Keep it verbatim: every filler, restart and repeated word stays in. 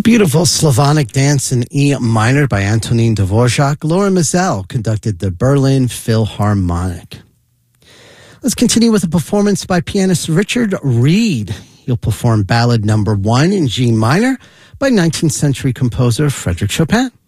beautiful Slavonic dance in E minor by Antonin Dvorak. Laura Mizell conducted the Berlin Philharmonic. Let's continue with a performance by pianist Richard Reed. He'll perform Ballad Number One in G minor by nineteenth century composer Frédéric Chopin.